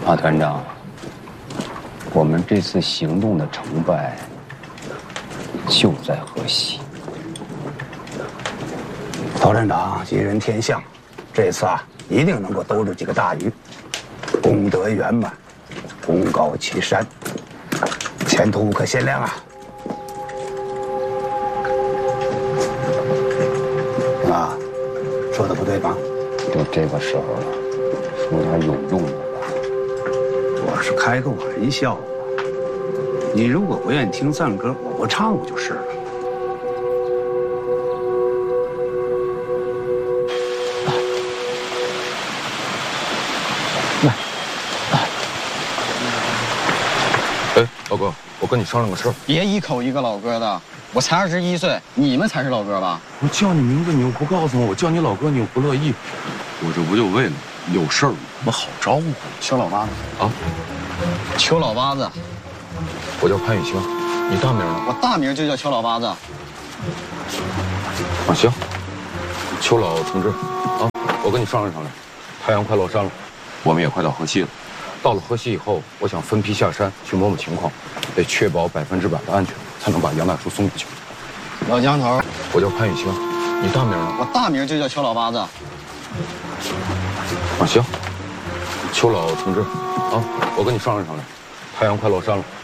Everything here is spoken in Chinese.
马团长，我们这次行动的成败就在河西。 曹站长吉人天相，这次一定能够兜着几个大鱼，功德圆满，功高其山，前途无可限量啊！啊，说的不对吧？ 都这个时候了，说点有用的吧。 我是开个玩笑嘛。你如果不愿意听赞歌，我不唱不就是了。 哎，老哥，我跟你商量个事儿。 别一口一个老哥的，我才21岁，你们才是老哥吧？ 我叫你名字你又不告诉我，我叫你老哥你又不乐意，我这不就为了有事儿我们好招呼？ 邱老八子啊， 邱老八子， 我叫潘雨兴，你大名呢？ 我大名就叫邱老八子。 啊，行，邱老同志，啊，我跟你商量商量，太阳快落山了，我们也快到河西了。到了河西以后，我想分批下山去摸摸情况，得确保100%的安全，才能把杨大叔送回去。 老江头， 我叫潘雨兴，你大名呢？ 我大名就叫邱老八子。 啊，行，邱老同志，啊，我跟你商量商量，太阳快落山了，